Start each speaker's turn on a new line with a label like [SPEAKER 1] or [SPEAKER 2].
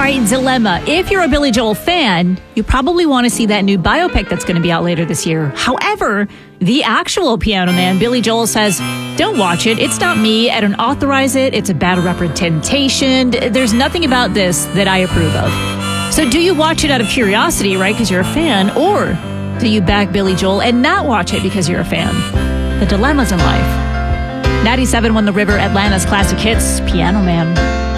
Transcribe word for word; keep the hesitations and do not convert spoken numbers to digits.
[SPEAKER 1] right, dilemma. If you're a Billy Joel fan, you probably want to see that new biopic that's going to be out later this year. However, the actual Piano Man, Billy Joel, says, don't watch it. It's not me. I don't authorize it. It's a bad representation. There's nothing about this that I approve of. So do you watch it out of curiosity, right, because you're a fan, or do you back Billy Joel and not watch it because you're a fan? The dilemmas in life. ninety-seven won The River, Atlanta's classic hits, Piano Man.